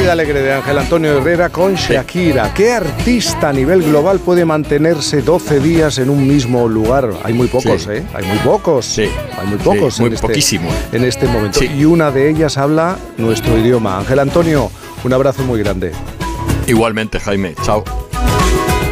vida alegre de Ángel Antonio Herrera con Shakira. ¿Qué artista a nivel global puede mantenerse 12 días en un mismo lugar? Hay muy pocos, Sí. Hay muy pocos. Sí. Hay muy pocos. Sí, muy poquísimo. En este momento. Sí. Y una de ellas habla nuestro idioma. Ángel Antonio, un abrazo muy grande. Igualmente, Jaime. Chao.